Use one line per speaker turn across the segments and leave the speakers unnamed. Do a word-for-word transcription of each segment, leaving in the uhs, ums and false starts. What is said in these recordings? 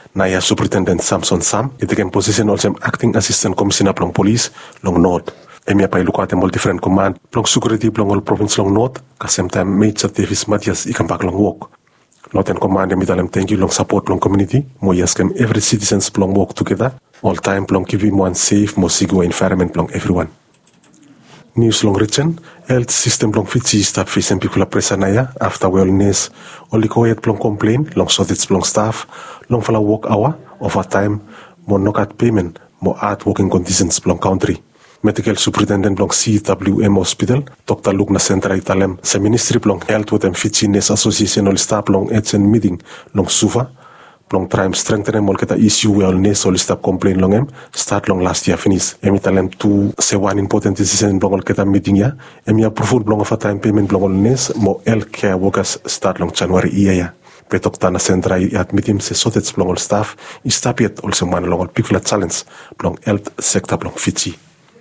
Naya Superintendent Samson Sam, itikem position olsem Acting Assistant Commissioner plong Police long North. Emia pa ilukate mol different command plong security plong all province long North, kasem time Major Davis Matias ikambak long walk. Northern Command emitalem thank you long support long community, mo yaskem every citizens plong work together, all time plong keeping one safe, mo sigo environment plong everyone. News long region, health system long Fiji start facing people pressure naya after wellness, only quiet plong complain, long shortage plong staff, long fala work hour, overtime, mo knockout payment, mo hard working conditions plong country. Medical Superintendent plong C W M Hospital, Doctor Luke na Centra Italem, sa Ministry plong Health with Fiji Nurse Association ol staff plong Edson meeting long Suva, plong try strengthening mol kita issue wellness ol staff complain long em, start long last year finish. Em Italem to say one important decision plong ol kita meeting ya, em ya approval plong of a time payment plong ol nurse, mo healthcare workers start long January iya ya. Petok ta na Centra at meeting se shortage plong ol staff, istapiet ol se man long ol people challenge plong health sector plong Fiji.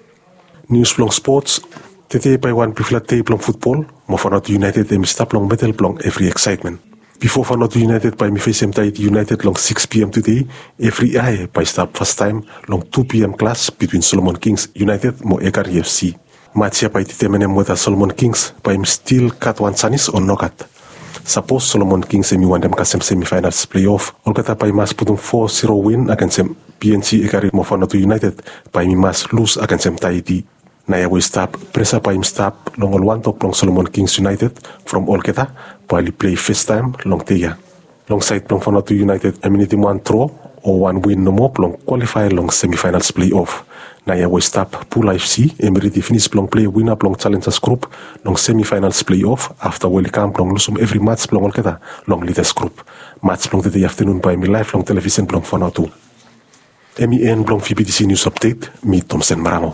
News plong sports, tete pa one pifla tay plong football, mo Vanuatu United em stop long battle plong every excitement. Before Vanuatu United pa mi face em tight United long six p m today, every eye pa stop first time long two p m clash between Solomon Kings United mo Ekar E F C. Match pa ititemenem with Solomon Kings pa im still cut one chance or knockout. Suppose Solomon Kings em iwan dem kasem semifinals playoff, ol kata pa imas putung four zero win against em P N C Ekar mo Vanuatu United pa imas lose against em Tahiti. Naya we stop, presa pa im stop long all one top long Solomon Kings United from all keta, while he play first time long teya. Long side long Vanuatu United amenity one throw or one win no more long qualify long semifinals playoff. Naya we stop Pool F C emeriti finish long play winner long challengers group long semifinals playoff after we camp long lusum every match long all keta long leaders group. Match long today afternoon by me live long television long Vanuatu. M E N long V B T C News Update, me Thompson Maramo.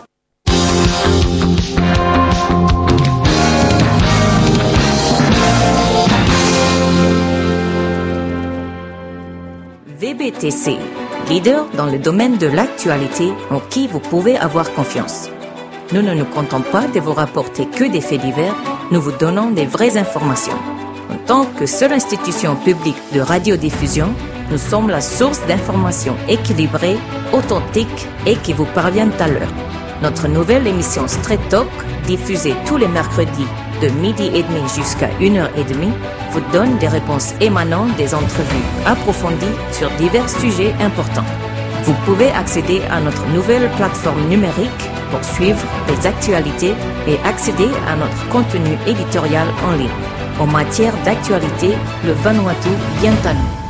V B T C, leader dans le domaine de l'actualité en qui vous pouvez avoir confiance. Nous ne nous comptons pas de vous rapporter que des faits divers, nous vous donnons des vraies informations. En tant que seule institution publique de radiodiffusion, nous sommes la source d'informations équilibrées, authentiques et qui vous parviennent à l'heure. Notre nouvelle émission Straight Talk, diffusée tous les mercredis de midi et demi jusqu'à une heure et demie, vous donne des réponses émanant des entrevues approfondies sur divers sujets importants. Vous pouvez accéder à notre nouvelle plateforme numérique pour suivre les actualités et accéder à notre contenu éditorial en ligne. En matière d'actualité, le Vanuatu vient à nous.